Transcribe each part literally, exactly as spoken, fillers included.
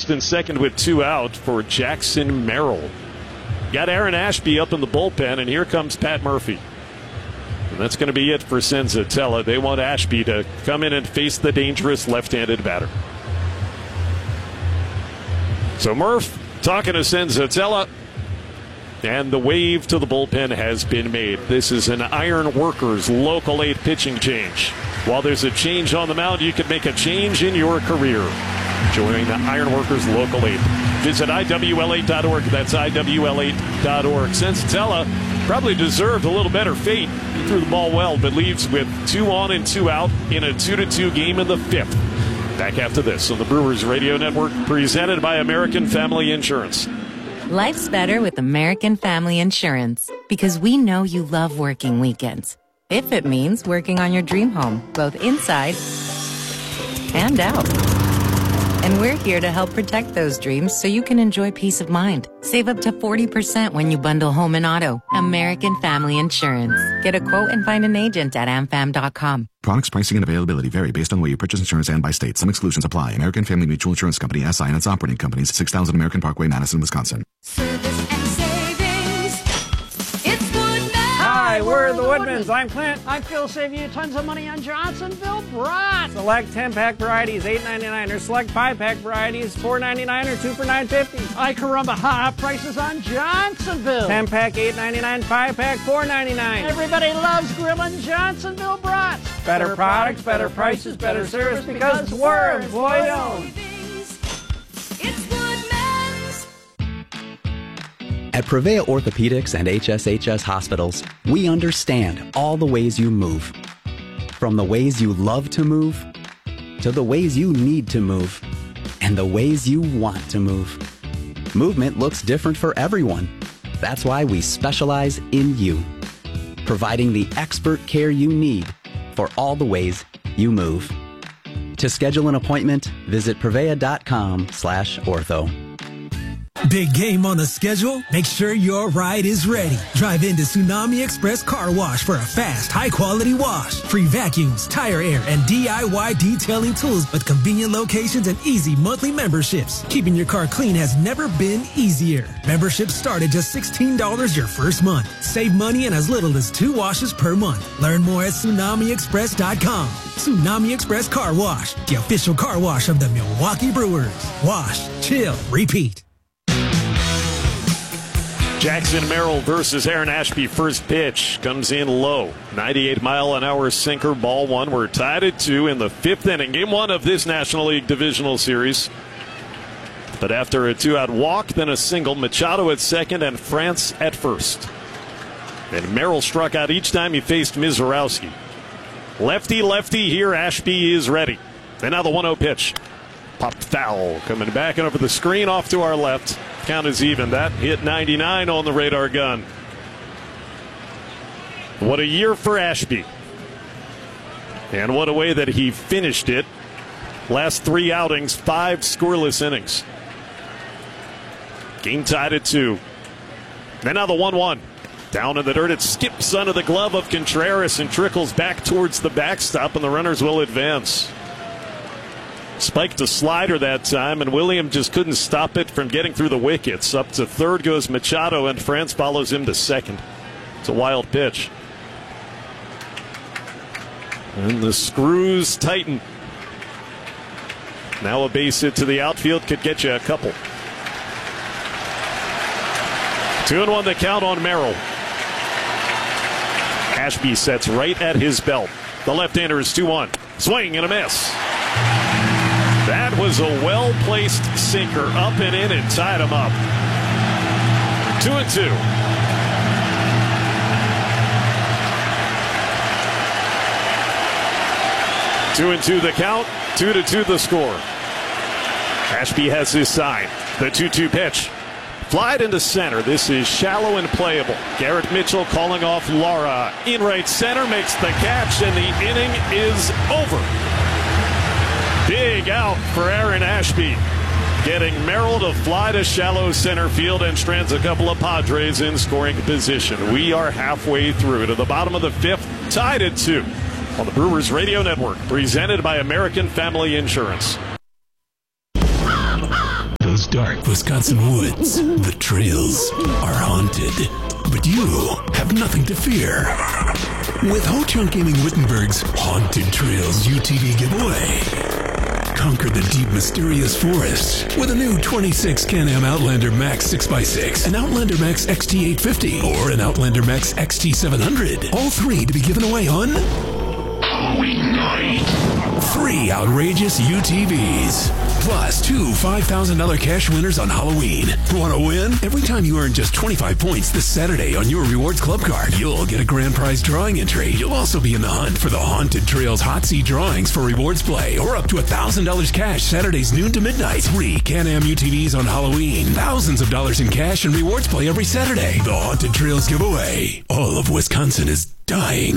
first and second with two out for Jackson Merrill. Got Aaron Ashby up in the bullpen, and here comes Pat Murphy. And that's going to be it for Senzatella. They want Ashby to come in and face the dangerous left-handed batter. So Murph talking to Senzatella, and the wave to the bullpen has been made. This is an Iron Workers Local eight pitching change. While there's a change on the mound, you could make a change in your career. Joining the Iron Workers Local eight. Visit I W L eight dot org. That's I W L eight dot org. Senzatella probably deserved a little better fate. He threw the ball well, but leaves with two on and two out in a two to two game in the fifth. Back after this on the Brewers Radio Network, presented by American Family Insurance. Life's better with American Family Insurance because we know you love working weekends. If it means working on your dream home, both inside and out. And we're here to help protect those dreams so you can enjoy peace of mind. Save up to forty percent when you bundle home and auto. American Family Insurance. Get a quote and find an agent at am fam dot com. Products, pricing, and availability vary based on the way you purchase insurance and by state. Some exclusions apply. American Family Mutual Insurance Company, S I and its operating companies, six thousand American Parkway, Madison, Wisconsin. Service and savings. It's Woodman. Hi, we're the Woodmans. I'm Clint. I feel save you tons of money on Johnsonville brats. Select ten-pack varieties, eight ninety-nine, or select five-pack varieties, four ninety-nine, or two for nine fifty. Ay caramba, ha! Prices on Johnsonville. ten-pack, eight ninety-nine, five-pack, four ninety-nine. Everybody loves grilling Johnsonville brats. Better, better products, better prices, better service because we're employee-owned. It's Woodman's. At Prevea Orthopedics and H S H S Hospitals, we understand all the ways you move. From the ways you love to move, to the ways you need to move, and the ways you want to move. Movement looks different for everyone. That's why we specialize in you, providing the expert care you need for all the ways you move. To schedule an appointment, visit prevea.com slash ortho. Big game on the schedule? Make sure your ride is ready. Drive into Tsunami Express Car Wash for a fast, high-quality wash. Free vacuums, tire air, and D I Y detailing tools with convenient locations and easy monthly memberships. Keeping your car clean has never been easier. Memberships start at just sixteen dollars your first month. Save money in as little as two washes per month. Learn more at tsunami express dot com. Tsunami Express Car Wash, the official car wash of the Milwaukee Brewers. Wash, chill, repeat. Jackson Merrill versus Aaron Ashby. First pitch comes in low. ninety-eight mile an hour sinker, ball one. We're tied at two in the fifth inning. Game one of this National League Divisional Series. But after a two-out walk, then a single, Machado at second and France at first. And Merrill struck out each time he faced Mizorowski. Lefty, lefty here. Ashby is ready. And now the one oh pitch. Popped foul. Coming back and over the screen off to our left. Count is even. That hit ninety-nine on the radar gun. What a year for Ashby. And what a way that he finished it. Last three outings, five scoreless innings. Game tied at two. And now the one one. Down in the dirt, it skips under the glove of Contreras and trickles back towards the backstop, and the runners will advance. Spiked a slider that time, and William just couldn't stop it from getting through the wickets. Up to third goes Machado, and France follows him to second. It's a wild pitch. And the screws tighten. Now a base hit to the outfield could get you a couple. Two and one the count on Merrill. Ashby sets right at his belt. The left-hander is two one. Swing and a miss. That was a well-placed sinker up and in and tied him up. Two and two. Two and two the count. Two to two the score. Ashby has his sign. The two two pitch. Flied into center. This is shallow and playable. Garrett Mitchell calling off Lara. In right center, makes the catch, and the inning is over. Big out for Aaron Ashby. Getting Merrill to fly to shallow center field and strands a couple of Padres in scoring position. We are halfway through to the bottom of the fifth, tied at two on the Brewers Radio Network, presented by American Family Insurance. dark Wisconsin woods, the trails are haunted. But you have nothing to fear. With Ho-Chunk Gaming Wittenberg's Haunted Trails U T V giveaway. Conquer the deep, mysterious forest with a new twenty-six Can-Am Outlander Max six by six, an Outlander Max X T eight fifty, or an Outlander Max X T seven hundred. All three to be given away on Halloween night. Three outrageous U T Vs. Plus two five thousand dollars cash winners on Halloween. Want to win? Every time you earn just twenty-five points this Saturday on your Rewards Club card, you'll get a grand prize drawing entry. You'll also be in the hunt for the Haunted Trails Hot Seat drawings for Rewards Play, or up to one thousand dollars cash Saturdays noon to midnight. Three Can-Am U T Vs on Halloween. Thousands of dollars in cash and Rewards Play every Saturday. The Haunted Trails giveaway. All of Wisconsin is dying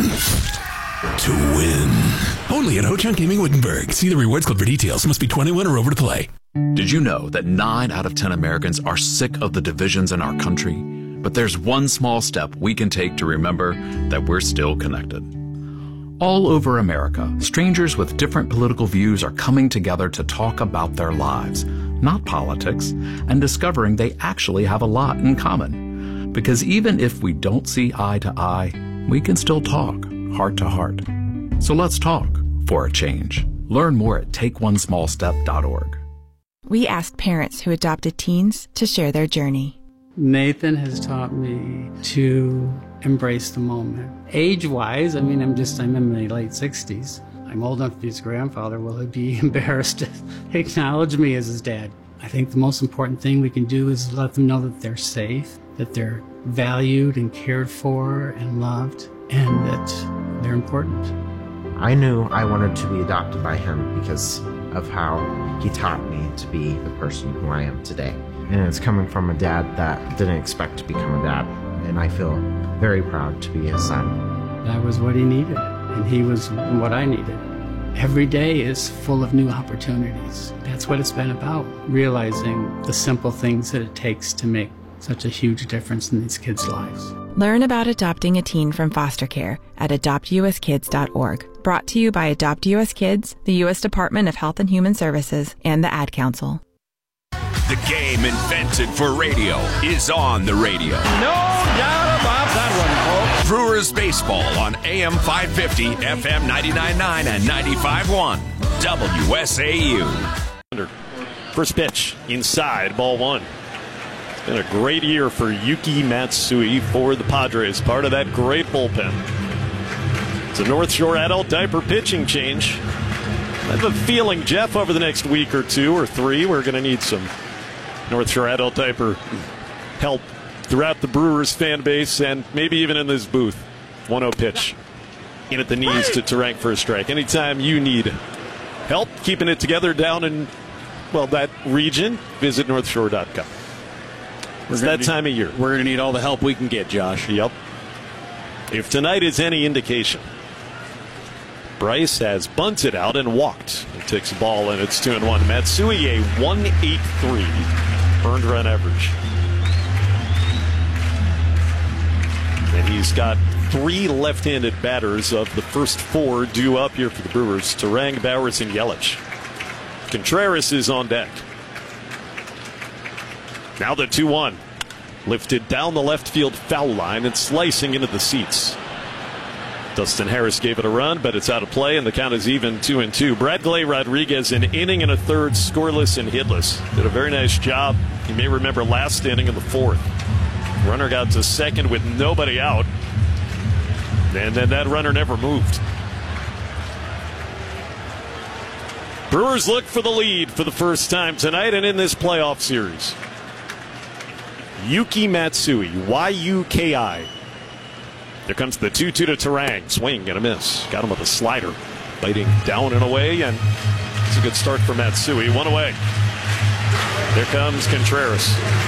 to win. Only at Ho-Chunk Gaming Wittenberg. See the Rewards Club for details. Must be twenty-one or over to play. Did you know that nine out of ten Americans are sick of the divisions in our country? But there's one small step we can take to remember that we're still connected. All over America, strangers with different political views are coming together to talk about their lives, not politics, and discovering they actually have a lot in common. Because even if we don't see eye to eye, we can still talk heart to heart. So let's talk for a change. Learn more at take one small step dot org. We asked parents who adopted teens to share their journey. Nathan has taught me to embrace the moment. Age-wise, I mean, I'm just, I'm in my late sixties. I'm old enough to be his grandfather. Will he be embarrassed to acknowledge me as his dad? I think the most important thing we can do is let them know that they're safe, that they're valued and cared for and loved, and that they're important. I knew I wanted to be adopted by him because of how he taught me to be the person who I am today. And it's coming from a dad that didn't expect to become a dad, and I feel very proud to be his son. That was what he needed, and he was what I needed. Every day is full of new opportunities. That's what it's been about, realizing the simple things that it takes to make such a huge difference in these kids' lives. Learn about adopting a teen from foster care at adopt u s kids dot org. Brought to you by Adopt U S Kids, the U S Department of Health and Human Services, and the Ad Council. The game invented for radio is on the radio. No doubt about that one, folks. Brewers baseball on A M five fifty, F M ninety-nine point nine, and ninety-five point one. W S A U. First pitch inside, ball one. It's been a great year for Yuki Matsui for the Padres, part of that great bullpen. It's a North Shore adult diaper pitching change. I have a feeling, Jeff, over the next week or two or three, we're going to need some North Shore adult diaper help throughout the Brewers fan base and maybe even in this booth. one oh pitch in at the knees to Terank for a strike. Anytime you need help keeping it together down in, well, that region, visit north shore dot com. It's that need, time of year. We're going to need all the help we can get, Josh. Yep. If tonight is any indication, Bryce has bunted out and walked. He takes the ball, and it's two and one. Matsui, a one point eight three earned run average. And he's got three left-handed batters of the first four due up here for the Brewers. Terank, Bowers, and Yelich. Contreras is on deck. Now the two one. Lifted down the left field foul line and slicing into the seats. Dustin Harris gave it a run, but it's out of play, and the count is even two and two. Bradley Rodriguez, an inning and a third, scoreless and hitless. Did a very nice job. You may remember last inning in the fourth. Runner got to second with nobody out, and then that runner never moved. Brewers look for the lead for the first time tonight and in this playoff series. Yuki Matsui, Y U K I. Here comes the two two to Terank. Swing and a miss. Got him with a slider. Biting down and away, and it's a good start for Matsui. One away. There comes Contreras.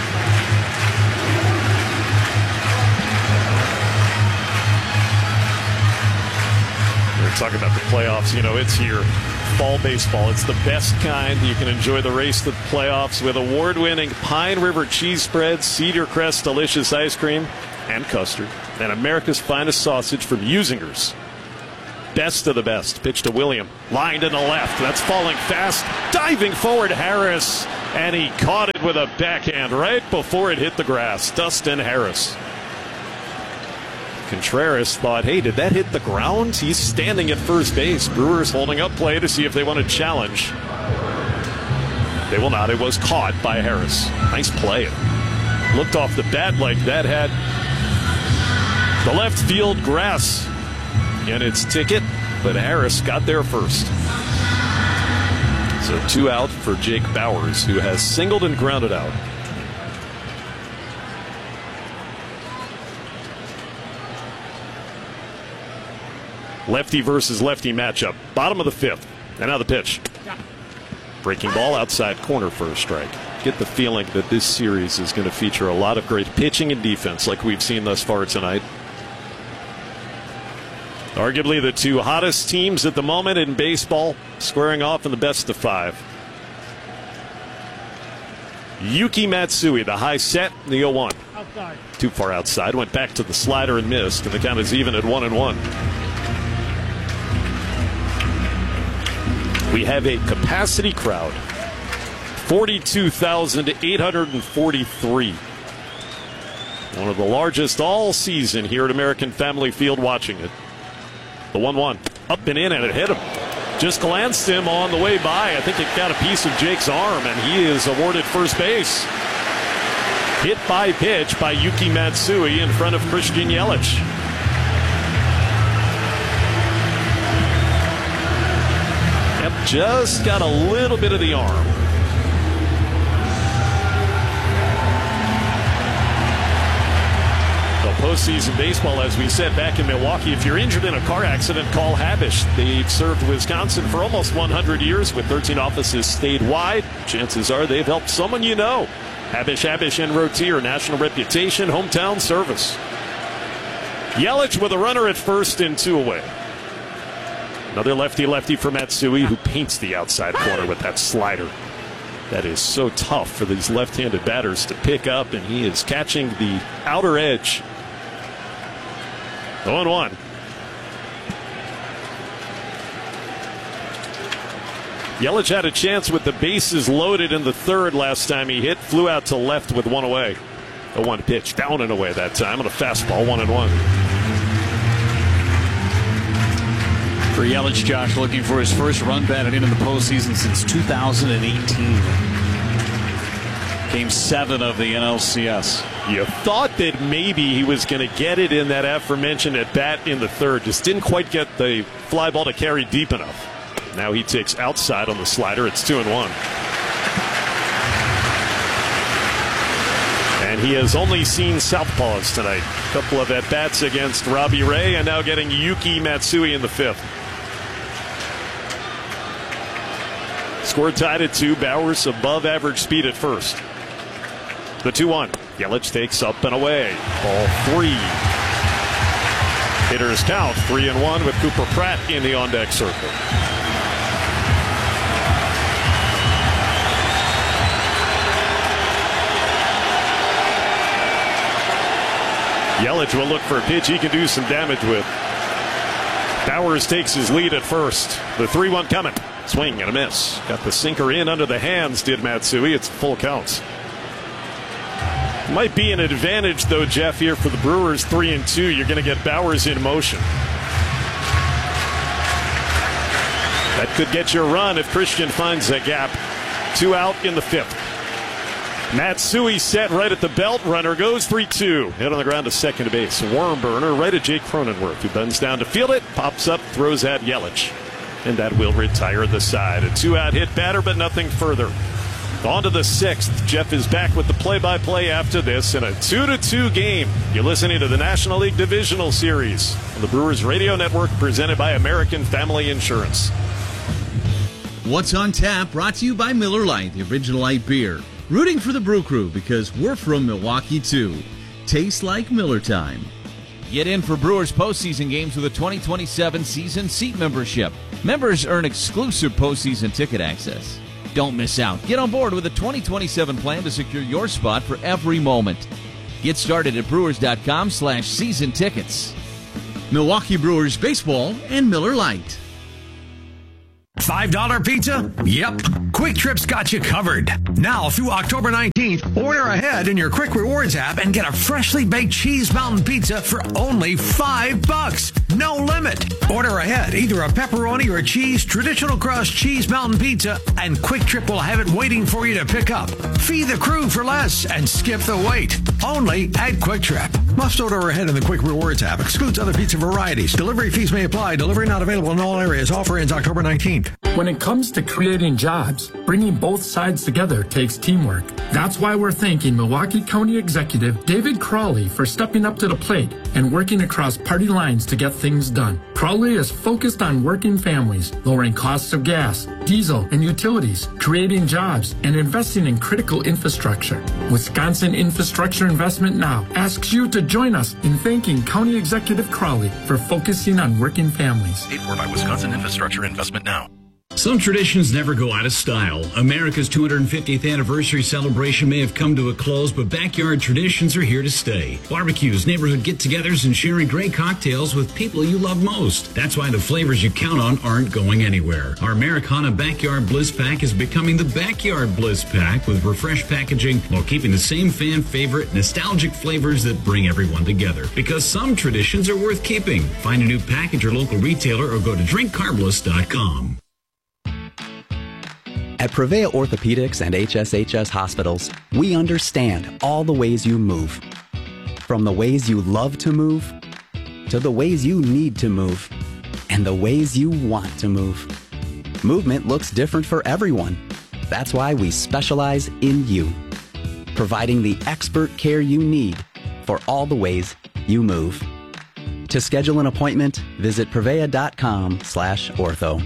We're talking about the playoffs. You know, it's here. Fall baseball. It's the best kind. You can enjoy the race to the playoffs with award-winning Pine River cheese spreads, Cedar Crest delicious ice cream, and custard, and America's finest sausage from Usingers. Best of the best. Pitch to William. Line to the left. That's falling fast. Diving forward, Harris. And he caught it with a backhand right before it hit the grass. Dustin Harris. Contreras thought, hey, did that hit the ground? He's standing at first base. Brewers holding up play to see if they want to challenge. They will not. It was caught by Harris. Nice play. Looked off the bat like that had the left field grass in its ticket, but Harris got there first. So two out for Jake Bauers, who has singled and grounded out. Lefty versus lefty matchup. Bottom of the fifth. And now the pitch. Breaking ball outside corner for a strike. Get the feeling that this series is going to feature a lot of great pitching and defense like we've seen thus far tonight. Arguably the two hottest teams at the moment in baseball, squaring off in the best of five. Yuki Matsui, the high set, the oh one. Outside. Too far outside, went back to the slider and missed, and the count is even at one and one. We have a capacity crowd, forty-two thousand eight hundred forty-three. One of the largest all season here at American Family Field watching it. The one one, up and in, and it hit him. Just glanced him on the way by. I think it got a piece of Jake's arm, and he is awarded first base. Hit by pitch by Yuki Matsui in front of Christian Yelich. Yep, just got a little bit of the arm. Postseason baseball, as we said back in Milwaukee, if you're injured in a car accident, call Habish. They've served Wisconsin for almost one hundred years with thirteen offices statewide. Chances are they've helped someone you know. Habish, Habish, and Rotier, national reputation, hometown service. Yelich with a runner at first and two away. Another lefty-lefty for Matsui, who paints the outside corner with that slider. That is so tough for these left-handed batters to pick up, and he is catching the outer edge. oh one. Yelich had a chance with the bases loaded in the third last time he hit. Flew out to left with one away. A one pitch down and away that time on a fastball, one and one. For Yelich, Josh, looking for his first run batted in in the postseason since two thousand eighteen. Game seven of the N L C S. You thought that maybe he was going to get it in that aforementioned at bat in the third. Just didn't quite get the fly ball to carry deep enough. Now he takes outside on the slider. It's two and one. And he has only seen southpaws tonight. A couple of at bats against Robbie Ray, and now getting Yuki Matsui in the fifth. Score tied at two. Bauers above average speed at first. The two one. Yelich takes up and away. Ball three. Hitters count three and one with Cooper Pratt in the on-deck circle. Yelich will look for a pitch he can do some damage with. Bauers takes his lead at first. The three one coming. Swing and a miss. Got the sinker in under the hands, did Matsui. It's full counts. Might be an advantage, though, Jeff, here for the Brewers. Three and two. You're going to get Bauers in motion. That could get you a run if Christian finds a gap. Two out in the fifth. Matsui set right at the belt. Runner goes three two. Hit on the ground to second base. Worm burner right at Jake Cronenworth, who bends down to field it. Pops up, throws at Yelich. And that will retire the side. A two-out hit batter, but nothing further. On to the sixth. Jeff is back with the play-by-play after this in a two to two game. You're listening to the National League Divisional Series on the Brewers Radio Network, presented by American Family Insurance. What's on Tap, brought to you by Miller Lite, the original light beer. Rooting for the Brew Crew because we're from Milwaukee, too. Tastes like Miller time. Get in for Brewers postseason games with a twenty twenty-seven season seat membership. Members earn exclusive postseason ticket access. Don't miss out. Get on board with a twenty twenty-seven plan to secure your spot for every moment. Get started at brewers.com slash season tickets. Milwaukee Brewers baseball and Miller Lite. five dollar pizza? Yep. Quick Quick Trip's got you covered. Now through October nineteenth, order ahead in your Quick Rewards app and get a freshly baked cheese mountain pizza for only five bucks. No limit. Order ahead, either a pepperoni or a cheese, traditional crust cheese mountain pizza, and Quick Trip will have it waiting for you to pick up. Feed the crew for less and skip the wait. Only at Quick Trip. Must order ahead in the Quick Rewards app. Excludes other pizza varieties. Delivery fees may apply. Delivery not available in all areas. Offer ends October nineteenth. When it comes to creating jobs, bringing both sides together takes teamwork. That's why we're thanking Milwaukee County Executive David Crawley for stepping up to the plate and working across party lines to get things done. Crawley is focused on working families, lowering costs of gas, diesel, and utilities, creating jobs, and investing in critical infrastructure. Wisconsin Infrastructure Investment Now asks you to join us in thanking County Executive Crawley for focusing on working families. Paid for by Wisconsin Infrastructure Investment Now. Some traditions never go out of style. America's two hundred fiftieth anniversary celebration may have come to a close, but backyard traditions are here to stay. Barbecues, neighborhood get-togethers, and sharing great cocktails with people you love most. That's why the flavors you count on aren't going anywhere. Our Americana Backyard Bliss Pack is becoming the Backyard Bliss Pack with refreshed packaging while keeping the same fan favorite nostalgic flavors that bring everyone together. Because some traditions are worth keeping. Find a new pack at your local retailer or go to drink carbliss dot com. At Prevea Orthopedics and H S H S Hospitals, we understand all the ways you move. From the ways you love to move, to the ways you need to move, and the ways you want to move. Movement looks different for everyone. That's why we specialize in you, providing the expert care you need for all the ways you move. To schedule an appointment, visit prevea dot com slash ortho.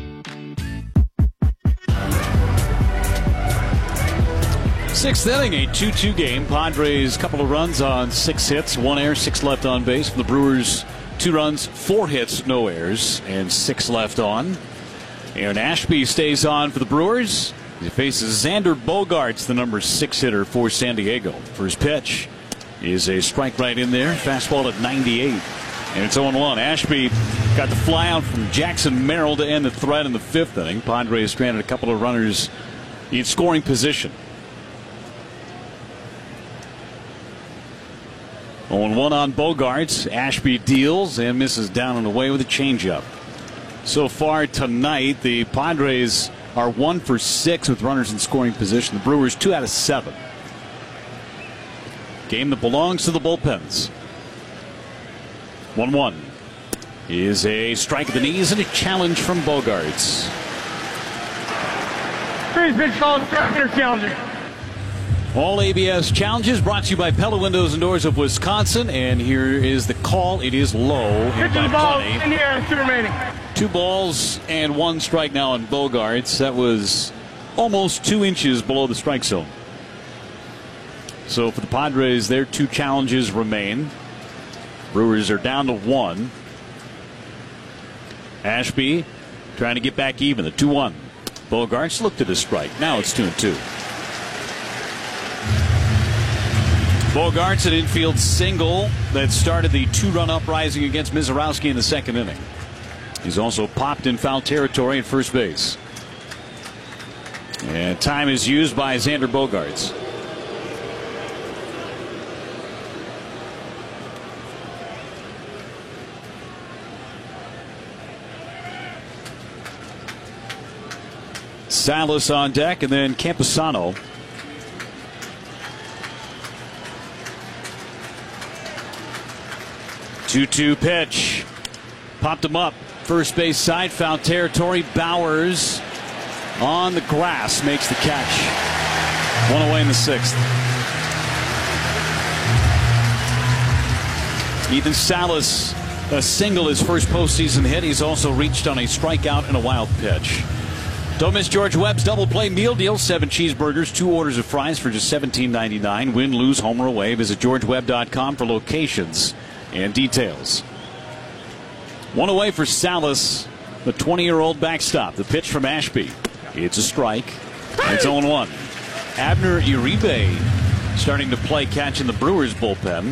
Sixth inning, a two two game. Padres, couple of runs on six hits, one error, six left on base. For the Brewers, two runs, four hits, no errors, and six left on. Aaron Ashby stays on for the Brewers. He faces Xander Bogaerts, the number six hitter for San Diego. First pitch is a strike right in there. Fastball at ninety-eight. And it's oh one. Ashby got the fly out from Jackson Merrill to end the threat in the fifth inning. Padres stranded a couple of runners in scoring position. oh one on Bogaerts. Ashby deals and misses down and away with a changeup. So far tonight, the Padres are one for six with runners in scoring position. The Brewers two out of seven. Game that belongs to the bullpens. one one is a strike at the knees and a challenge from Bogaerts. Freeze pitch called strike challenger. All A B S challenges brought to you by Pella Windows and Doors of Wisconsin. And here is the call. It is low. Pitch the ball in the air, two remaining. Two balls and one strike now on Bogaerts. That was almost two inches below the strike zone. So for the Padres, their two challenges remain. Brewers are down to one. Ashby trying to get back even. The two one. Bogaerts looked at his strike. Now it's two and two. Bogaerts, an infield single that started the two-run uprising against Mizorowski in the second inning. He's also popped in foul territory at first base. And time is used by Xander Bogaerts. Salas on deck, and then Campusano. two two pitch. Popped him up. First base side, foul territory. Bowers on the grass makes the catch. One away in the sixth. Ethan Salas, a single, his first postseason hit. He's also reached on a strikeout and a wild pitch. Don't miss George Webb's double play meal deal. Seven cheeseburgers, two orders of fries for just seventeen ninety-nine. Win, lose, home or away. Visit george webb dot com for locations and details. One away for Salas, the twenty-year-old backstop. The pitch from Ashby. It's a strike. It's oh one. Abner Uribe starting to play catch in the Brewers bullpen,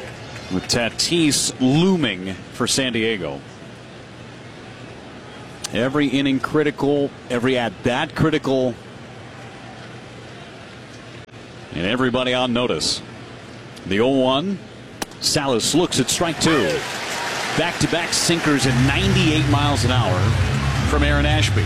with Tatis looming for San Diego. Every inning critical, every at-bat critical, and everybody on notice. The oh one, Salas looks at strike two. Back-to-back sinkers at ninety-eight miles an hour from Aaron Ashby.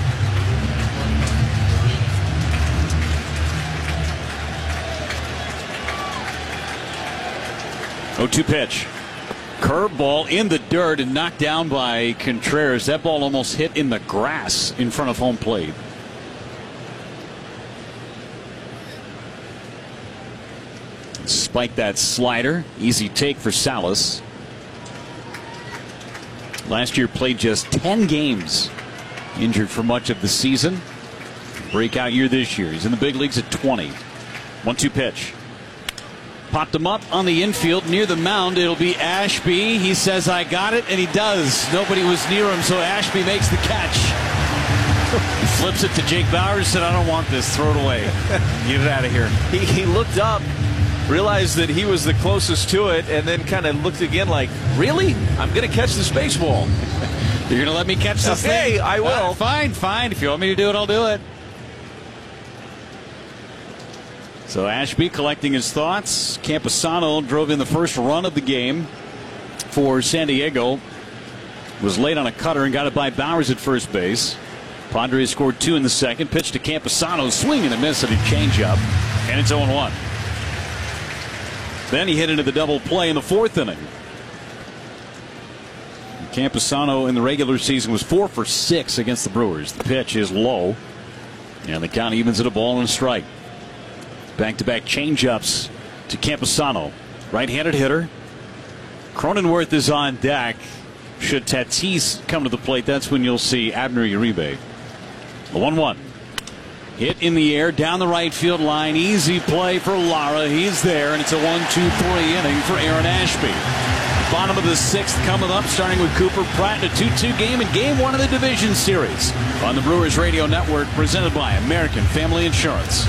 oh two pitch. Curveball in the dirt and knocked down by Contreras. That ball almost hit in the grass in front of home plate. Spike that slider. Easy take for Salas. Last year played just ten games. Injured for much of the season. Breakout year this year. He's in the big leagues at twenty. one two pitch. Popped him up on the infield near the mound. It'll be Ashby. He says, I got it, and he does. Nobody was near him, so Ashby makes the catch. He flips it to Jake Bauers, said, I don't want this. Throw it away. Get it out of here. He, he looked up, realized that he was the closest to it, and then kind of looked again like, really? I'm going to catch this baseball. You're going to let me catch this okay, thing? I will. Uh, fine, fine. If you want me to do it, I'll do it. So Ashby collecting his thoughts. Campusano drove in the first run of the game for San Diego. Was late on a cutter and got it by Bauers at first base. Padres scored two in the second. Pitch to Campusano. Swing and a miss at a changeup. And it's oh one. Then he hit into the double play in the fourth inning. Campusano in the regular season was four for six against the Brewers. The pitch is low. And the count evens at a ball and a strike. Back-to-back changeups to Campusano. Right-handed hitter. Cronenworth is on deck. Should Tatis come to the plate, that's when you'll see Abner Uribe. The one one. Hit in the air down the right field line. Easy play for Lara. He's there, and it's a one two three inning for Aaron Ashby. Bottom of the sixth coming up, starting with Cooper Pratt in a two two game in game one of the division series on the Brewers Radio Network, presented by American Family Insurance.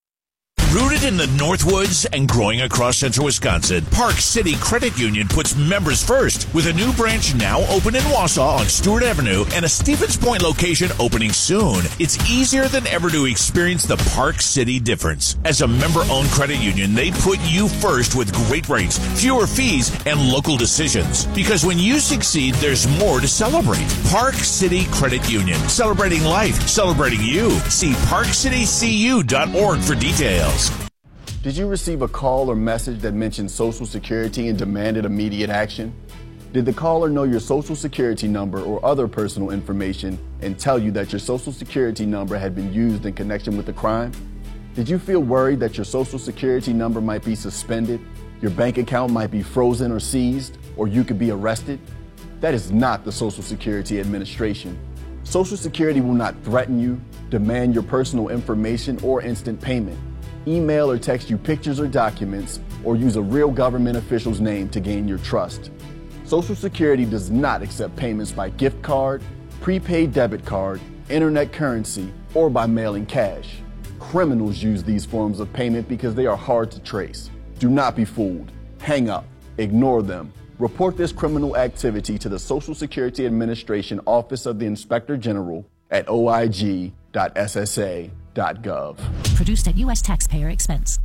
Rooted in the Northwoods and growing across central Wisconsin, Park City Credit Union puts members first with a new branch now open in Wausau on Stewart Avenue and a Stevens Point location opening soon. It's easier than ever to experience the Park City difference. As a member-owned credit union, they put you first with great rates, fewer fees, and local decisions. Because when you succeed, there's more to celebrate. Park City Credit Union, celebrating life, celebrating you. See park city c u dot org for details. Did you receive a call or message that mentioned Social Security and demanded immediate action? Did the caller know your Social Security number or other personal information and tell you that your Social Security number had been used in connection with the crime? Did you feel worried that your Social Security number might be suspended, your bank account might be frozen or seized, or you could be arrested? That is not the Social Security Administration. Social Security will not threaten you, demand your personal information, or instant payment. Email or text you pictures or documents, or use a real government official's name to gain your trust. Social Security does not accept payments by gift card, prepaid debit card, internet currency, or by mailing cash. Criminals use these forms of payment because they are hard to trace. Do not be fooled. Hang up. Ignore them. Report this criminal activity to the Social Security Administration Office of the Inspector General at o i g dot s s a dot gov. Produced at U S taxpayer expense.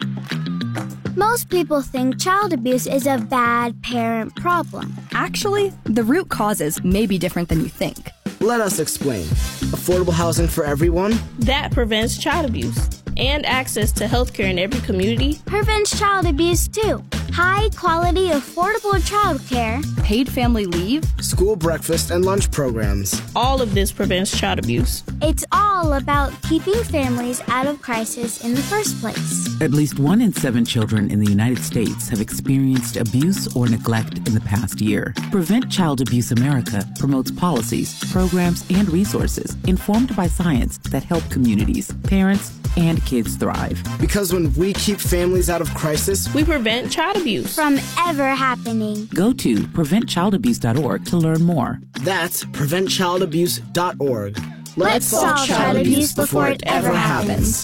Most people think child abuse is a bad parent problem. Actually, the root causes may be different than you think. Let us explain. Affordable housing for everyone? That prevents child abuse. And access to health care in every community. Prevents child abuse too. High quality, affordable child care. Paid family leave. School breakfast and lunch programs. All of this prevents child abuse. It's all about keeping families out of crisis in the first place. At least one in seven children in the United States have experienced abuse or neglect in the past year. Prevent Child Abuse America promotes policies, programs, and resources informed by science that help communities, parents, and kids thrive. Because when we keep families out of crisis, we prevent child abuse from ever happening. Go to prevent child abuse dot org to learn more. That's prevent child abuse dot org. Let's, Let's solve child, child abuse before it ever happens.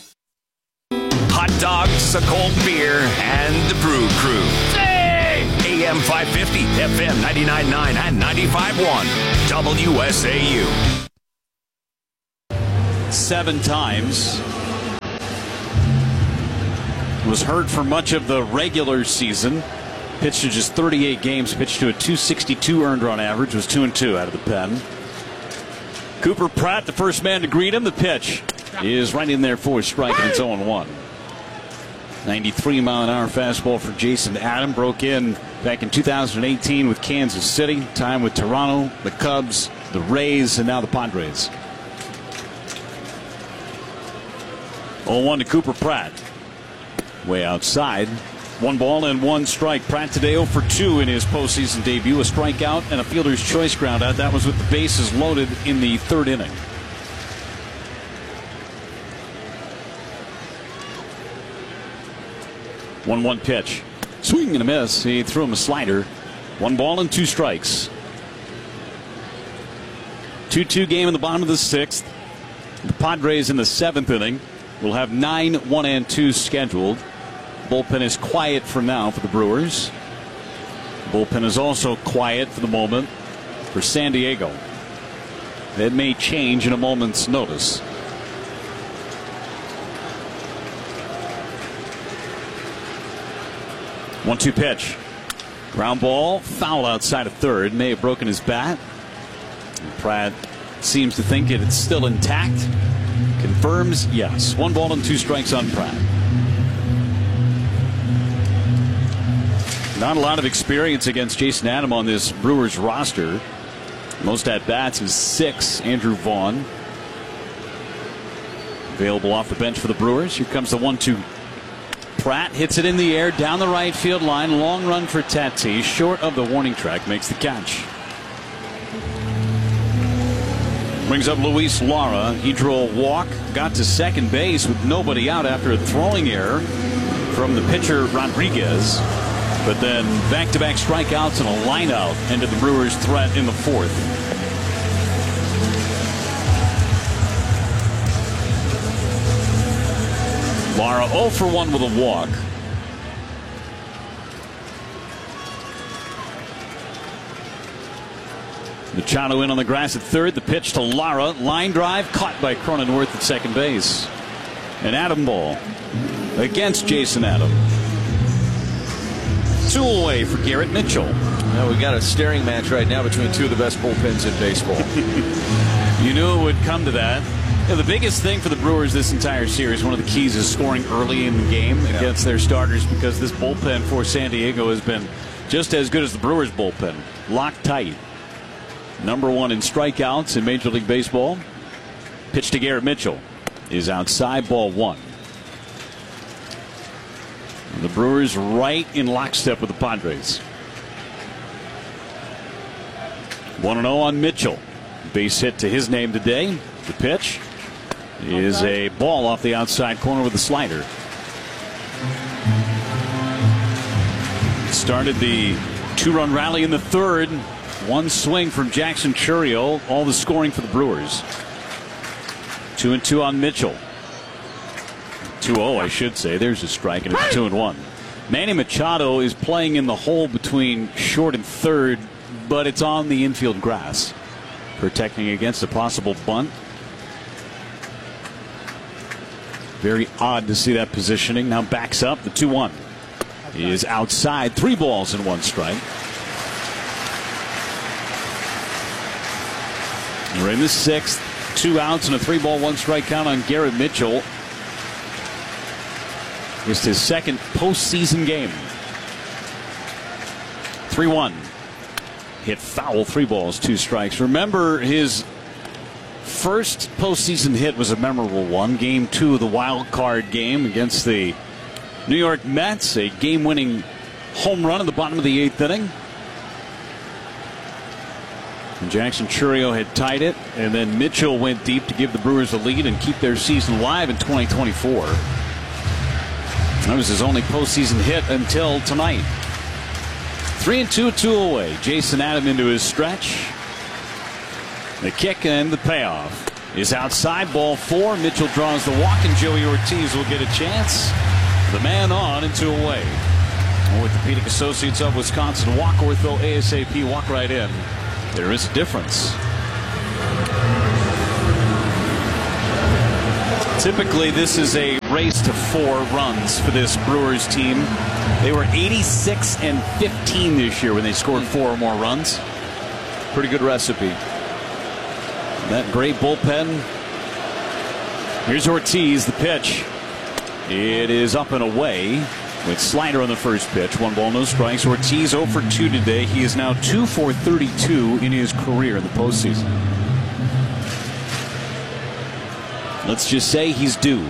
Hot dogs, a cold beer, and the Brew Crew. Hey! A A M five fifty, F M ninety-nine point nine, and ninety-five point one. W S A U. Seven times. Was hurt for much of the regular season. Pitched to just thirty-eight games, pitched to a two sixty-two earned run average, was two and two out of the pen. Cooper Pratt, the first man to greet him. The pitch is right in there for a strike, and it's oh and one. ninety-three mile an hour fastball for Jason Adam. Broke in back in two thousand eighteen with Kansas City. Time with Toronto, the Cubs, the Rays, and now the Padres. oh one to Cooper Pratt. Way outside. One ball and one strike. Pratt today oh for two in his postseason debut. A strikeout and a fielder's choice ground out. That was with the bases loaded in the third inning. one one pitch. Swing and a miss. He threw him a slider. One ball and two strikes. two two game in the bottom of the sixth. The Padres in the seventh inning will have nine one and two scheduled. Bullpen is quiet for now for the Brewers. Bullpen is also quiet for the moment for San Diego. It may change in a moment's notice. one two pitch. Ground ball, foul outside of third. May have broken his bat. And Pratt seems to think it's still intact. Confirms yes. One ball and two strikes on Pratt. Not a lot of experience against Jason Adam on this Brewers roster. Most at bats is six. Andrew Vaughn available off the bench for the Brewers. Here comes the one two. Pratt hits it in the air down the right field line. Long run for Tatis, short of the warning track, makes the catch. Brings up Luis Lara. He drew a walk, got to second base with nobody out after a throwing error from the pitcher Rodriguez. But then back-to-back strikeouts and a line-out ended the Brewers' threat in the fourth. Lara oh for one with a walk. Machado in on the grass at third. The pitch to Lara. Line drive caught by Cronenworth at second base. An Adam ball against Jason Adam. Two away for Garrett Mitchell. Now we got a staring match right now between two of the best bullpens in baseball. You knew it would come to that. You know, the biggest thing for the Brewers this entire series, one of the keys, is scoring early in the game yeah. against their starters, because this bullpen for San Diego has been just as good as the Brewers bullpen. Locked tight. Number one in strikeouts in Major League Baseball. Pitch to Garrett Mitchell is outside, ball one. The Brewers right in lockstep with the Padres. one and oh on Mitchell. Base hit to his name today. The pitch is a ball off the outside corner with a slider. Started the two-run rally in the third. One swing from Jackson Chourio. All the scoring for the Brewers. Two and two on Mitchell. two oh, I should say. There's a strike, and it's two and one. Manny Machado is playing in the hole between short and third, but it's on the infield grass, protecting against a possible bunt. Very odd to see that positioning. Now backs up. The two one is outside. Three balls and one strike. We're in the sixth. Two outs and a three ball, one strike count on Garrett Mitchell. It's his second postseason game. three one. Hit foul, three balls, two strikes. Remember, his first postseason hit was a memorable one. Game two of the wild card game against the New York Mets. A game-winning home run in the bottom of the eighth inning. And Jackson Chourio had tied it, and then Mitchell went deep to give the Brewers a lead and keep their season alive in twenty twenty-four. That was his only postseason hit until tonight. Three and two, two away. Jason Adam into his stretch. The kick and the payoff is outside, ball four. Mitchell draws the walk, and Joey Ortiz will get a chance. The man on and two away. Orthopedic Associates of Wisconsin. Walk ortho ASAP. Walk right in. There is a difference. Typically, this is a race to four runs for this Brewers team. They were eighty-six and fifteen this year when they scored four or more runs. Pretty good recipe. That great bullpen. Here's Ortiz, the pitch. It is up and away with slider on the first pitch. One ball, no strikes. Ortiz oh for two today. He is now two for thirty-two in his career in the postseason. Let's just say he's due.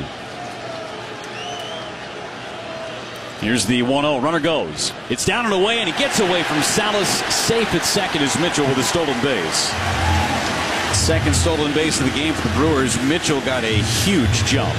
Here's the one oh. Runner goes. It's down and away, and he gets away from Salas. Safe at second is Mitchell with a stolen base. Second stolen base of the game for the Brewers. Mitchell got a huge jump.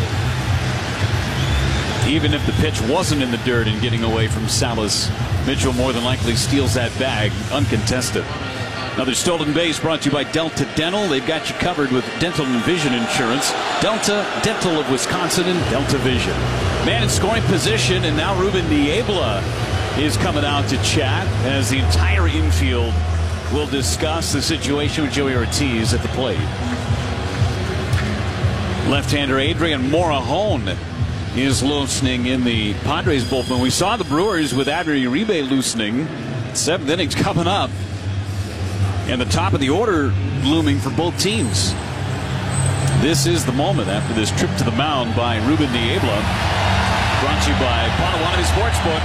Even if the pitch wasn't in the dirt and getting away from Salas, Mitchell more than likely steals that bag uncontested. Another stolen base brought to you by Delta Dental. They've got you covered with dental and vision insurance. Delta Dental of Wisconsin and Delta Vision. Man in scoring position, and now Ruben Niebla is coming out to chat as the entire infield will discuss the situation with Joey Ortiz at the plate. Left-hander Adrian Morejon is loosening in the Padres bullpen. We saw the Brewers with Adrian Uribe loosening. Seventh innings coming up. And the top of the order looming for both teams. This is the moment after this trip to the mound by Ruben Niebla. Brought to you by Potawatomi Sportsbook.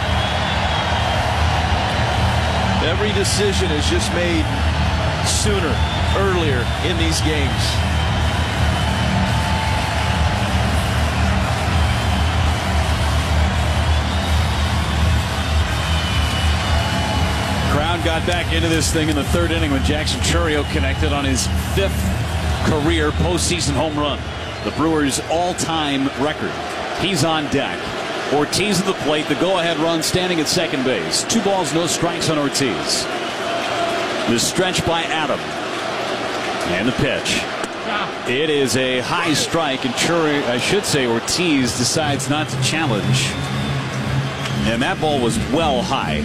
Every decision is just made sooner, earlier in these games. Crowd got back into this thing in the third inning when Jackson Chourio connected on his fifth career postseason home run. The Brewers' all-time record. He's on deck. Ortiz at the plate, the go-ahead run standing at second base. Two balls, no strikes on Ortiz. The stretch by Adam. And the pitch. It is a high strike, and Chourio, I should say Ortiz decides not to challenge. And that ball was well high.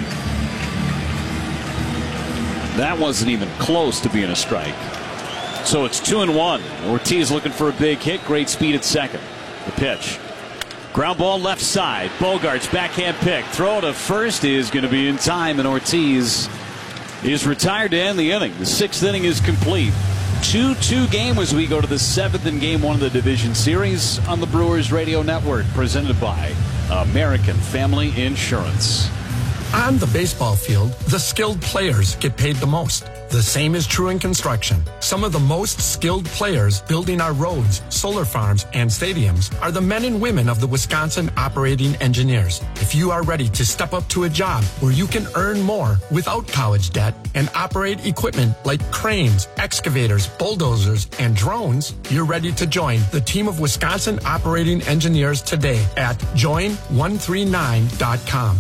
That wasn't even close to being a strike. So it's two and one. Ortiz looking for a big hit. Great speed at second. The pitch. Ground ball left side. Bogarts backhand pick. Throw to first is going to be in time, and Ortiz is retired to end the inning. The sixth inning is complete. two two game as we go to the seventh in game one of the division series on the Brewers Radio Network, presented by American Family Insurance. On the baseball field, the skilled players get paid the most. The same is true in construction. Some of the most skilled players building our roads, solar farms, and stadiums are the men and women of the Wisconsin Operating Engineers. If you are ready to step up to a job where you can earn more without college debt and operate equipment like cranes, excavators, bulldozers, and drones, you're ready to join the team of Wisconsin Operating Engineers today at join one three nine dot com.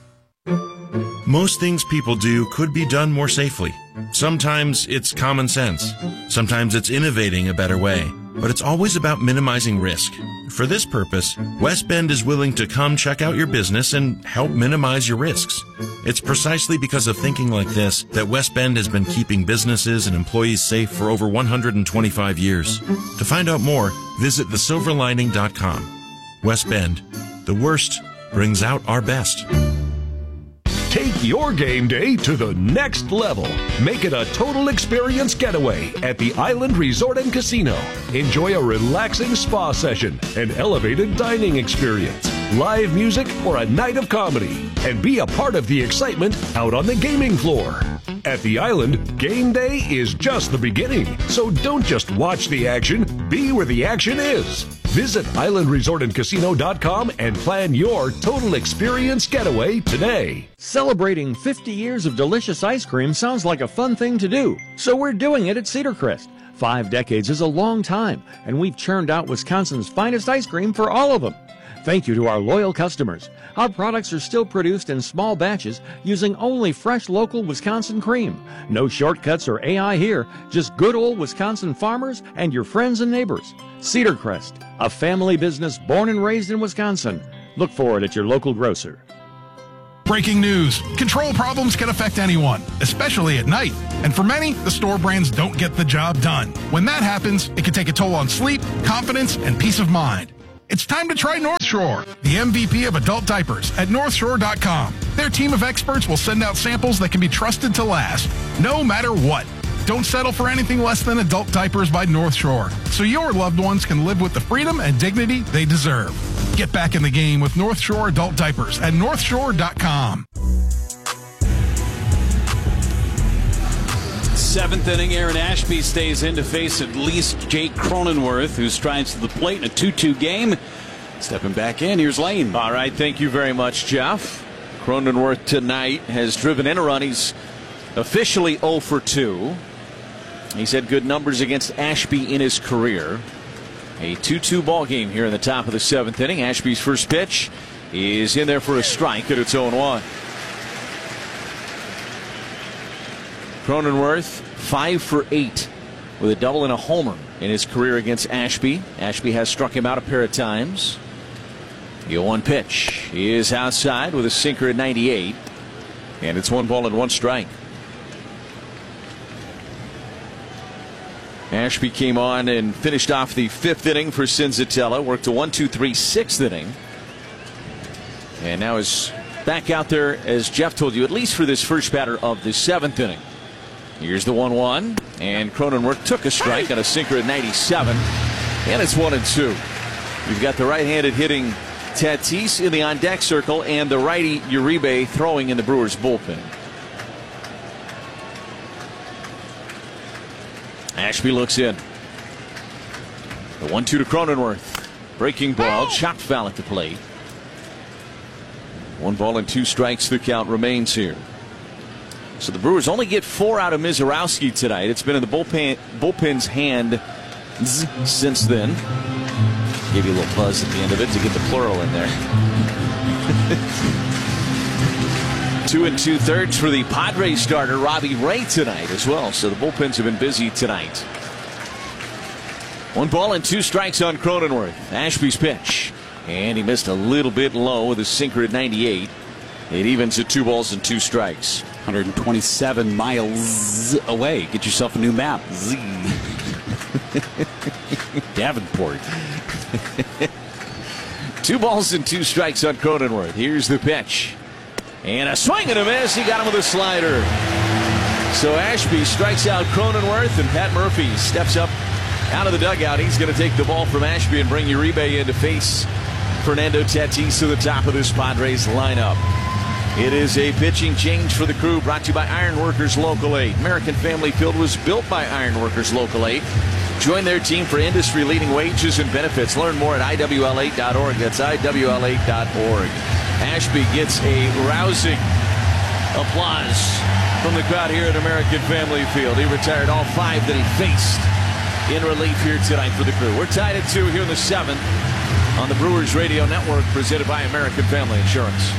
Most things people do could be done more safely. Sometimes it's common sense. Sometimes it's innovating a better way. But it's always about minimizing risk. For this purpose, West Bend is willing to come check out your business and help minimize your risks. It's precisely because of thinking like this that West Bend has been keeping businesses and employees safe for over one hundred twenty-five years. To find out more, visit the silver lining dot com. West Bend, the worst brings out our best. Take your game day to the next level. Make it a total experience getaway at the Island Resort and Casino. Enjoy a relaxing spa session, an elevated dining experience, live music, or a night of comedy. And be a part of the excitement out on the gaming floor. At the Island, game day is just the beginning. So don't just watch the action, be where the action is. Visit island resort and casino dot com and plan your total experience getaway today. Celebrating fifty years of delicious ice cream sounds like a fun thing to do, so we're doing it at Cedar Crest. Five decades is a long time, and we've churned out Wisconsin's finest ice cream for all of them. Thank you to our loyal customers. Our products are still produced in small batches using only fresh local Wisconsin cream. No shortcuts or A I here, just good old Wisconsin farmers and your friends and neighbors. Cedar Crest, a family business born and raised in Wisconsin. Look for it at your local grocer. Breaking news. Control problems can affect anyone, especially at night. And for many, the store brands don't get the job done. When that happens, it can take a toll on sleep, confidence, and peace of mind. It's time to try North Shore, the M V P of adult diapers at north shore dot com. Their team of experts will send out samples that can be trusted to last, no matter what. Don't settle for anything less than adult diapers by North Shore, so your loved ones can live with the freedom and dignity they deserve. Get back in the game with North Shore adult diapers at north shore dot com. Seventh inning, Aaron Ashby stays in to face at least Jake Cronenworth, who strides to the plate in a two two game. Stepping back in, here's Lane. All right, thank you very much, Jeff. Cronenworth tonight has driven in a run. He's officially oh for two. He's had good numbers against Ashby in his career. A two two ball game here in the top of the seventh inning. Ashby's first pitch is in there for a strike, and it's oh one. Cronenworth, five for eight with a double and a homer in his career against Ashby. Ashby has struck him out a pair of times. The oh one pitch is outside with a sinker at ninety-eight, and it's one ball and one strike. Ashby came on and finished off the fifth inning for Senzatella, worked a one two three sixth inning, and now is back out there, as Jeff told you, at least for this first batter of the seventh inning. Here's the one one, and Cronenworth took a strike on a sinker at ninety-seven, and it's one and two. You've got the right-handed hitting Tatis in the on-deck circle and the righty Uribe throwing in the Brewers bullpen. Ashby looks in. The one two to Cronenworth. Breaking ball, chopped foul at the plate. One ball and two strikes, the count remains here. So the Brewers only get four out of Mizorowski tonight. It's been in the bullpen, bullpen's hand since then. Gave you a little buzz at the end of it to get the plural in there. Two and two thirds for the Padres starter Robbie Ray tonight as well. So the bullpens have been busy tonight. One ball and two strikes on Cronenworth. Ashby's pitch, and he missed a little bit low with a sinker at ninety-eight. It evens at two balls and two strikes. one hundred twenty-seven miles away. Get yourself a new map. Z. Davenport. Two balls and two strikes on Cronenworth. Here's the pitch. And a swing and a miss. He got him with a slider. So Ashby strikes out Cronenworth, and Pat Murphy steps up out of the dugout. He's going to take the ball from Ashby and bring Uribe in to face Fernando Tatis to the top of this Padres lineup. It is a pitching change for the crew, brought to you by Ironworkers Local eight. American Family Field was built by Ironworkers Local eight. Join their team for industry-leading wages and benefits. Learn more at I W L eight dot org. That's I W L eight dot org. Ashby gets a rousing applause from the crowd here at American Family Field. He retired all five that he faced in relief here tonight for the crew. We're tied at two here in the seventh on the Brewers Radio Network, presented by American Family Insurance.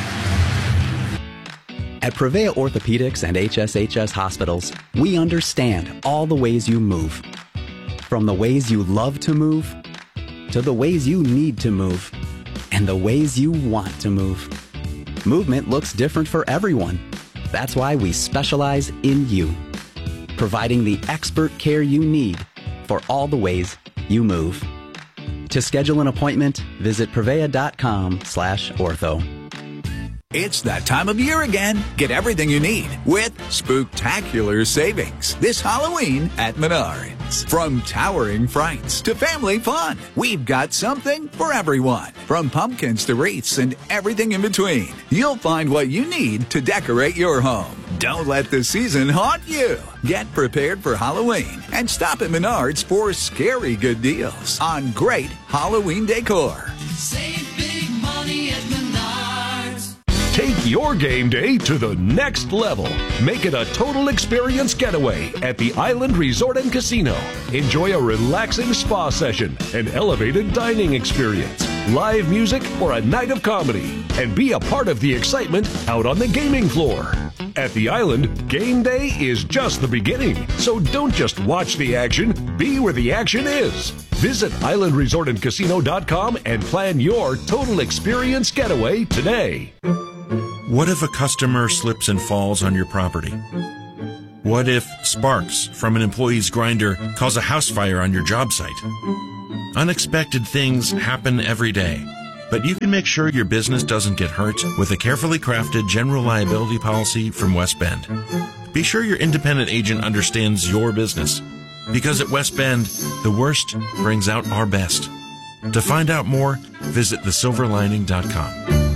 At Prevea Orthopedics and H S H S Hospitals, we understand all the ways you move. From the ways you love to move, to the ways you need to move, and the ways you want to move. Movement looks different for everyone. That's why we specialize in you, providing the expert care you need for all the ways you move. To schedule an appointment, visit prevea.com slash ortho. It's that time of year again. Get everything you need with spooktacular savings this Halloween at Menards. From towering frights to family fun, we've got something for everyone. From pumpkins to wreaths and everything in between, you'll find what you need to decorate your home. Don't let the season haunt you. Get prepared for Halloween and stop at Menards for scary good deals on great Halloween decor. Save big money at Menards. Take your game day to the next level. Make it a total experience getaway at the Island Resort and Casino. Enjoy a relaxing spa session, an elevated dining experience, live music, or a night of comedy. And be a part of the excitement out on the gaming floor. At the Island, game day is just the beginning. So don't just watch the action, be where the action is. Visit island resort and casino dot com and plan your total experience getaway today. What if a customer slips and falls on your property? What if sparks from an employee's grinder cause a house fire on your job site? Unexpected things happen every day, but you can make sure your business doesn't get hurt with a carefully crafted general liability policy from West Bend. Be sure your independent agent understands your business, because at West Bend, the worst brings out our best. To find out more, visit the silver lining dot com.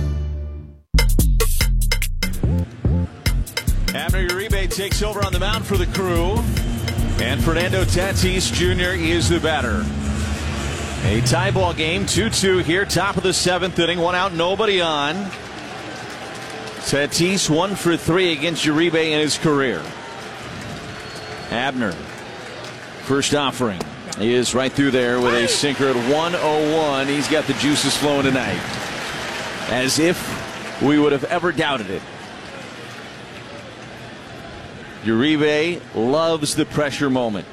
Abner Uribe takes over on the mound for the Crew, and Fernando Tatis Junior is the batter. A tie ball game, two two here, top of the seventh inning, one out, nobody on. Tatis one for three against Uribe in his career. Abner, first offering, he is right through there with a sinker at one oh one. He's got the juices flowing tonight, as if we would have ever doubted it. Uribe loves the pressure moment.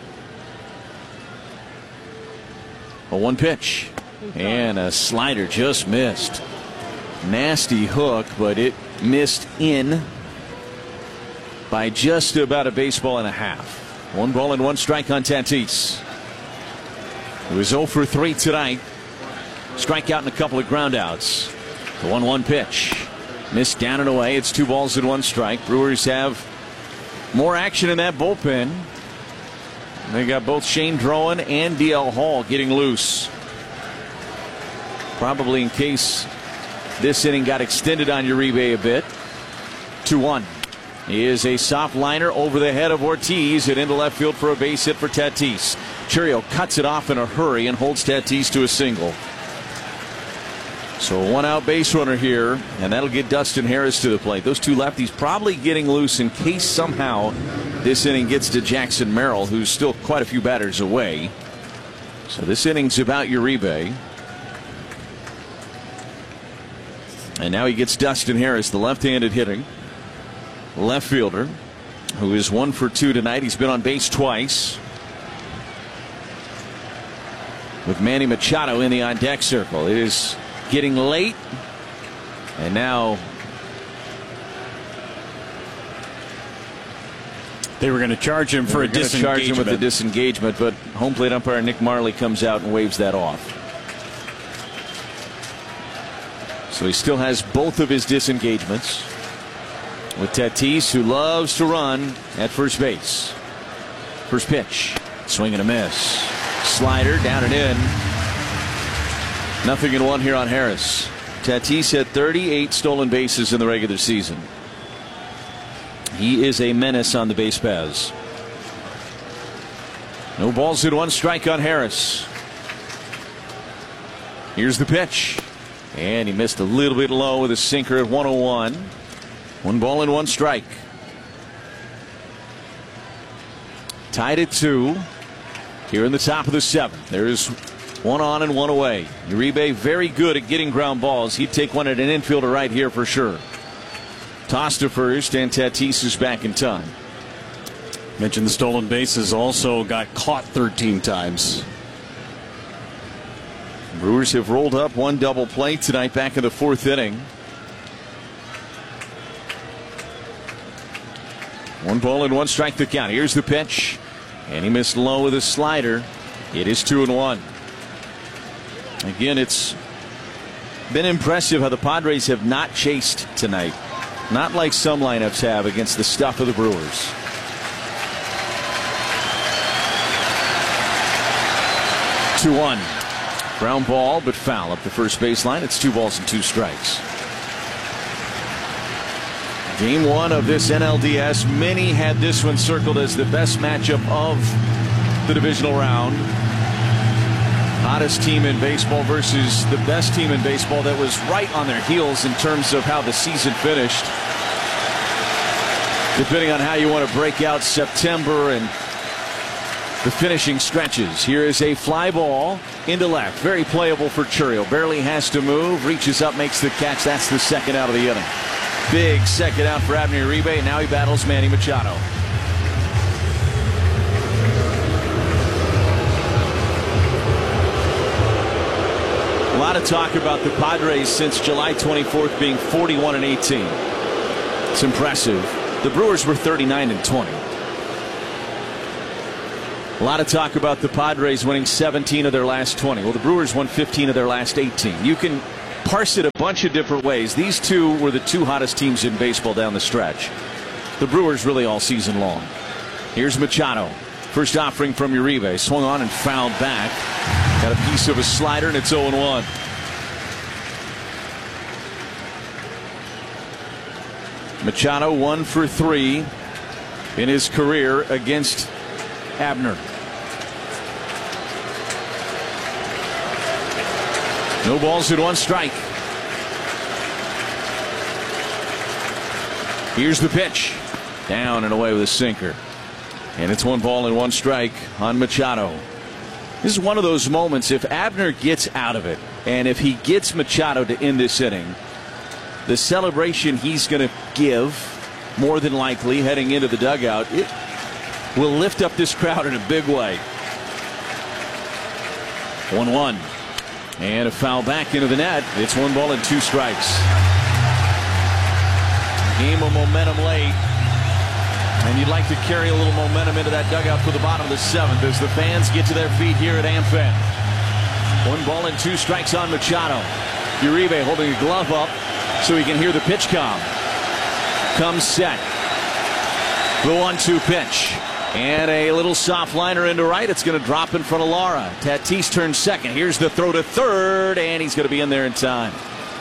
A one pitch and a slider just missed. Nasty hook, but it missed in by just about a baseball and a half. One ball and one strike on Tatis. He was oh for three tonight. Strikeout and a couple of groundouts. The one one pitch missed down and away. It's two balls and one strike. Brewers have more action in that bullpen. They got both Shane Drowan and D L Hall getting loose. Probably in case this inning got extended on Uribe a bit. two one. Is a soft liner over the head of Ortiz and into left field for a base hit for Tatis. Chourio cuts it off in a hurry and holds Tatis to a single. So a one out base runner here, and that'll get Dustin Harris to the plate. Those two lefties probably getting loose in case somehow this inning gets to Jackson Merrill, who's still quite a few batters away. So this inning's about Uribe. And now he gets Dustin Harris, the left-handed hitting left fielder, who is one for two tonight. He's been on base twice, with Manny Machado in the on-deck circle. It is getting late, and now they were going to charge him for a disengagement. Charge him with a disengagement, but home plate umpire Nick Marley comes out and waves that off. So he still has both of his disengagements, with Tatis, who loves to run at first base. First pitch, swing and a miss. Slider down and in. Nothing in one here on Harris. Tatis had thirty-eight stolen bases in the regular season. He is a menace on the base paths. No balls in one strike on Harris. Here's the pitch. And he missed a little bit low with a sinker at one oh one. One ball and one strike. Tied at two here in the top of the seventh. There's one on and one away. Uribe very good at getting ground balls. He'd take one at an infielder right here for sure. Toss to first, and Tatis is back in time. Mentioned the stolen bases, also got caught thirteen times. Brewers have rolled up one double play tonight back in the fourth inning. One ball and one strike to count. Here's the pitch, and he missed low with a slider. It is two and one. Again, it's been impressive how the Padres have not chased tonight. Not like some lineups have against the stuff of the Brewers. two one. Ground ball, but foul up the first baseline. It's two balls and two strikes. Game one of this N L D S. Many had this one circled as the best matchup of the divisional round. Hottest team in baseball versus the best team in baseball that was right on their heels in terms of how the season finished. Depending on how you want to break out September and the finishing stretches. Here is a fly ball into left. Very playable for Chourio. Barely has to move. Reaches up, makes the catch. That's the second out of the inning. Big second out for Abner Uribe. Now he battles Manny Machado. A lot of talk about the Padres since July twenty-fourth being forty-one and eighteen. It's impressive. The Brewers were thirty-nine and twenty. A lot of talk about the Padres winning seventeen of their last twenty. Well, the Brewers won fifteen of their last eighteen. You can parse it a bunch of different ways. These two were the two hottest teams in baseball down the stretch. The Brewers really all season long. Here's Machado. First offering from Uribe. Swung on and fouled back. Got a piece of a slider, and it's oh and one. Machado one for three in his career against Abner. No balls and one strike. Here's the pitch. Down and away with a sinker. And it's one ball and one strike on Machado. This is one of those moments, if Abner gets out of it, and if he gets Machado to end this inning, the celebration he's going to give, more than likely, heading into the dugout, it will lift up this crowd in a big way. one one. And a foul back into the net. It's one ball and two strikes. Game of momentum late. And you'd like to carry a little momentum into that dugout for the bottom of the seventh as the fans get to their feet here at AmFam. One ball and two strikes on Machado. Uribe holding a glove up so he can hear the pitch come. Comes set. The one two pitch. And a little soft liner into right. It's going to drop in front of Lara. Tatis turns second. Here's the throw to third, and he's going to be in there in time.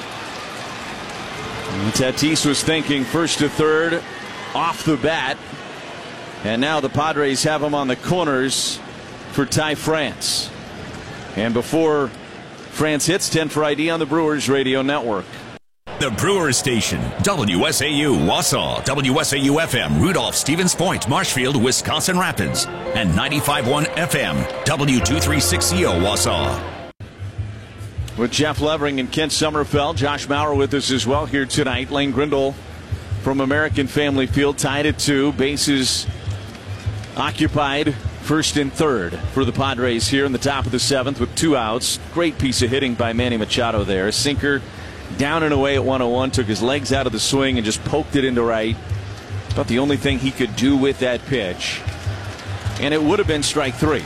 And Tatis was thinking first to third off the bat. And now the Padres have him on the corners for Ty France. And before France hits, ten for I D on the Brewers Radio Network. The Brewers Station, W S A U Wausau, W S A U F M, Rudolph, Stevens Point, Marshfield, Wisconsin Rapids, and ninety-five point one F M, W two thirty-six C O Wausau. With Jeff Levering and Kent Sommerfeld, Josh Maurer with us as well here tonight. Lane Grindle from American Family Field tied at two. Bases occupied, first and third for the Padres here in the top of the seventh with two outs. Great piece of hitting by Manny Machado there. A sinker down and away at one oh one, took his legs out of the swing and just poked it into right. About the only thing he could do with that pitch. And it would have been strike three.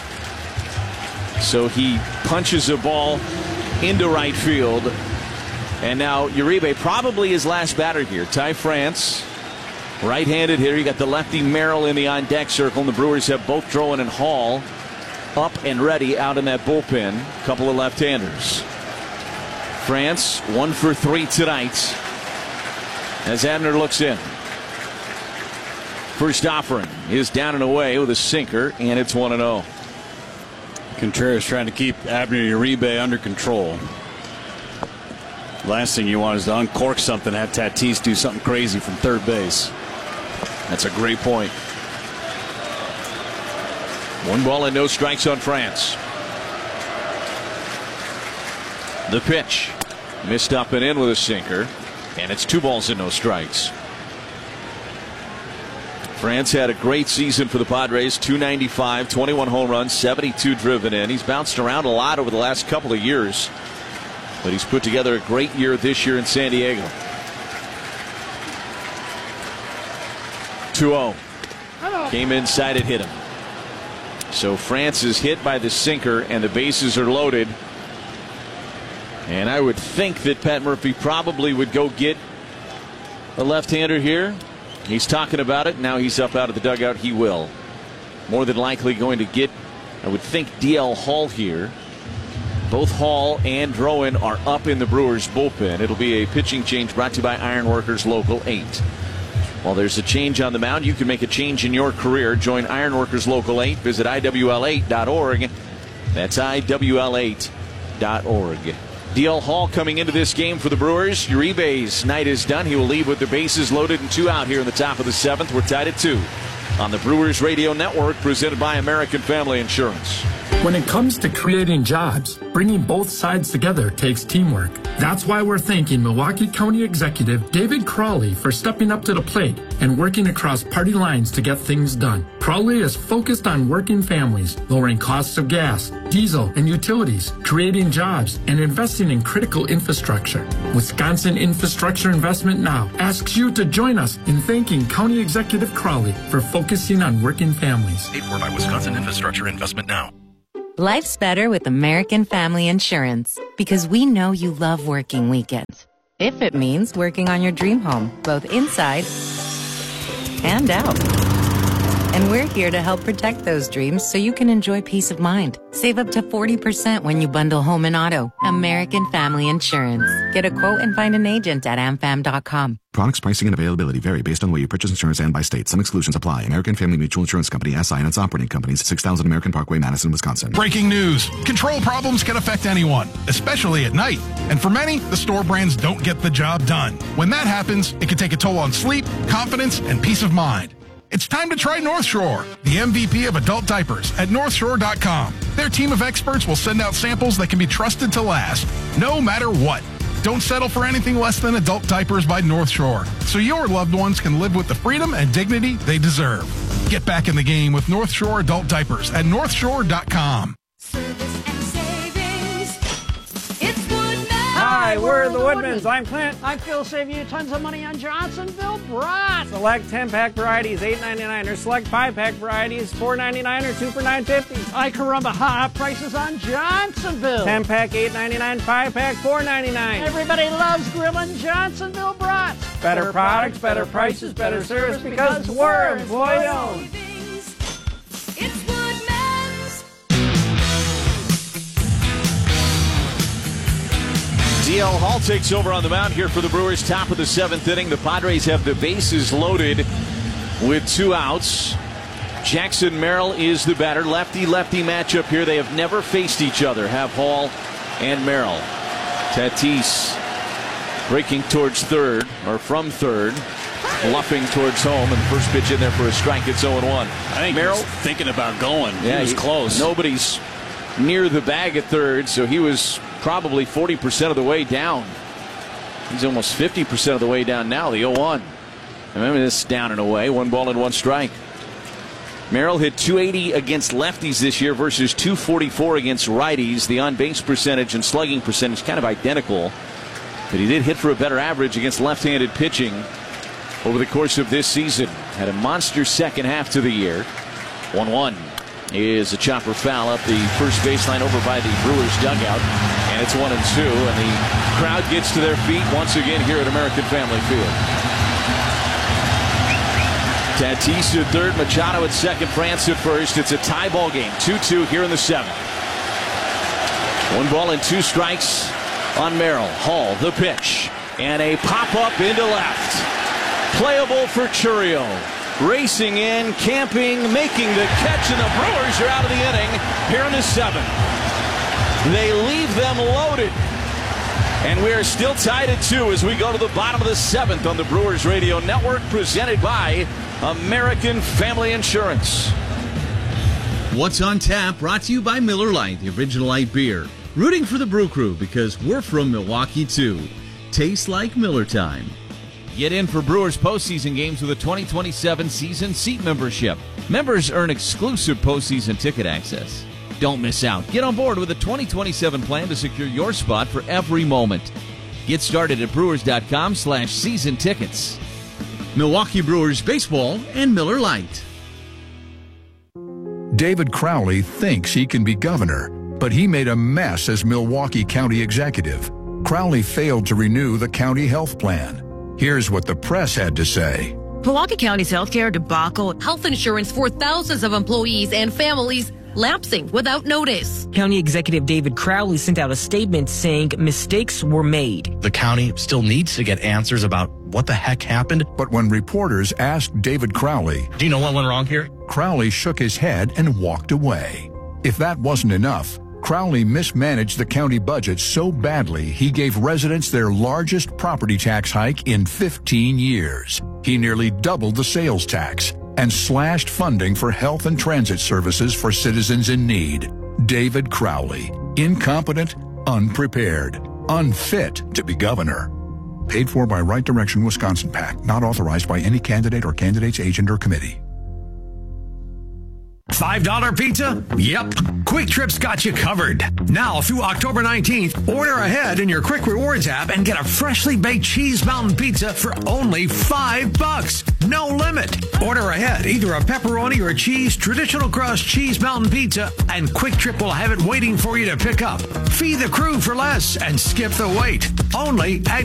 So he punches a ball into right field. And now Uribe, probably his last batter here. Ty France, right-handed hitter. You got the lefty Merrill in the on-deck circle. And the Brewers have both Drowan and Hall up and ready out in that bullpen. A couple of left-handers. France, one for three tonight as Abner looks in. First offering is down and away with a sinker, and it's one and oh. Contreras trying to keep Abner Uribe under control. Last thing you want is to uncork something, have Tatis do something crazy from third base. That's a great point. One ball and no strikes on France. The pitch. Missed up and in with a sinker. And it's two balls and no strikes. France had a great season for the Padres. two ninety-five, twenty-one home runs, seventy-two driven in. He's bounced around a lot over the last couple of years. But he's put together a great year this year in San Diego. two oh. Came inside and hit him. So France is hit by the sinker and the bases are loaded. And I would think that Pat Murphy probably would go get a left-hander here. He's talking about it. Now he's up out of the dugout. He will. More than likely going to get, I would think, D L Hall here. Both Hall and Drowan are up in the Brewers bullpen. It'll be a pitching change brought to you by Ironworkers Local eight. While there's a change on the mound, you can make a change in your career. Join Ironworkers Local eight. Visit I W L eight dot org. That's I W L eight dot org. D L Hall coming into this game for the Brewers. Uribe's night is done. He will leave with the bases loaded and two out here in the top of the seventh. We're tied at two on the Brewers Radio Network, presented by American Family Insurance. When it comes to creating jobs, bringing both sides together takes teamwork. That's why we're thanking Milwaukee County Executive David Crawley for stepping up to the plate and working across party lines to get things done. Crowley is focused on working families, lowering costs of gas, diesel, and utilities, creating jobs, and investing in critical infrastructure. Wisconsin Infrastructure Investment Now asks you to join us in thanking County Executive Crowley for focusing on working families. Paid for by Wisconsin Infrastructure Investment Now. Life's better with American Family Insurance because we know you love working weekends. If it means working on your dream home, both inside and out. And we're here to help protect those dreams so you can enjoy peace of mind. Save up to forty percent when you bundle home and auto. American Family Insurance. Get a quote and find an agent at am fam dot com. Products, pricing, and availability vary based on where you purchase insurance and by state. Some exclusions apply. American Family Mutual Insurance Company, S I and its operating companies, six thousand American Parkway, Madison, Wisconsin. Breaking news. Control problems can affect anyone, especially at night. And for many, the store brands don't get the job done. When that happens, it can take a toll on sleep, confidence, and peace of mind. It's time to try North Shore, the M V P of adult diapers at north shore dot com. Their team of experts will send out samples that can be trusted to last, no matter what. Don't settle for anything less than adult diapers by North Shore, so your loved ones can live with the freedom and dignity they deserve. Get back in the game with North Shore adult diapers at north shore dot com. Hi, we're the Woodmans. I'm Clint. I feel save you tons of money on Johnsonville brats. Select ten-pack varieties, eight ninety-nine, or select five-pack varieties, four ninety-nine, or two for nine fifty. I caramba, hot prices on Johnsonville. ten-pack, eight ninety-nine, five-pack, four ninety-nine. Everybody loves grilling Johnsonville brats. Better, better products, better prices, better service because we're employee-owned. D L Hall takes over on the mound here for the Brewers. Top of the seventh inning. The Padres have the bases loaded with two outs. Jackson Merrill is the batter. Lefty-lefty matchup here. They have never faced each other, have Hall and Merrill. Tatis breaking towards third, or from third, bluffing towards home, and the first pitch in there for a strike. It's oh and one. I think Merrill he was thinking about going. Yeah, he was he, close. Nobody's near the bag at third, so he was probably forty percent of the way down. He's almost fifty percent of the way down now, the oh one. Remember this down and away, one ball and one strike. Merrill hit two eighty against lefties this year versus two forty-four against righties. The on-base percentage and slugging percentage kind of identical, but he did hit for a better average against left-handed pitching over the course of this season. Had a monster second half to the year. one one is a chopper foul up the first baseline over by the Brewers dugout, and it's one and two, and the crowd gets to their feet once again here at American Family Field. Tatis at third, Machado at second, France at first. It's a tie ball game, two two here in the seventh. One ball and two strikes on Merrill. Hall, the pitch, and a pop-up into left. Playable for Churio. Racing in, camping, making the catch, and the Brewers are out of the inning here in the seventh. They leave them loaded. And we are still tied at two as we go to the bottom of the seventh on the Brewers Radio Network, presented by American Family Insurance. What's on Tap, brought to you by Miller Lite, the original light beer. Rooting for the Brew Crew because we're from Milwaukee too. Tastes like Miller time. Get in for Brewers postseason games with a twenty twenty-seven season seat membership. Members earn exclusive postseason ticket access. Don't miss out. Get on board with a twenty twenty-seven plan to secure your spot for every moment. Get started at brewers.com slash season tickets. Milwaukee Brewers baseball and Miller Lite. David Crowley thinks he can be governor, but he made a mess as Milwaukee County executive. Crowley failed to renew the county health plan. Here's what the press had to say. Milwaukee County's healthcare debacle, health insurance for thousands of employees and families lapsing without notice. County Executive David Crowley sent out a statement saying mistakes were made. The county still needs to get answers about what the heck happened. But when reporters asked David Crowley, do you know what went wrong here? Crowley shook his head and walked away. If that wasn't enough, Crowley mismanaged the county budget so badly he gave residents their largest property tax hike in fifteen years. He nearly doubled the sales tax and slashed funding for health and transit services for citizens in need. David Crowley, incompetent, unprepared, unfit to be governor. Paid for by Right Direction Wisconsin PAC. Not authorized by any candidate or candidate's agent or committee. five dollar pizza? Yep. Quick Trip's got you covered. Now through October nineteenth, order ahead in your Quick Rewards app and get a freshly baked cheese mountain pizza for only five bucks. No limit. Order ahead, either a pepperoni or a cheese, traditional crust cheese mountain pizza, and Quick Trip will have it waiting for you to pick up. Feed the crew for less and skip the wait. Only at